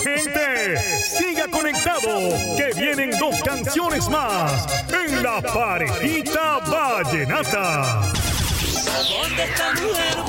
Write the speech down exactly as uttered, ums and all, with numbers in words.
gente! ¡Siga conectado! ¡Que vienen dos canciones más en La Parejita Vallenata! ¿Dónde está mujer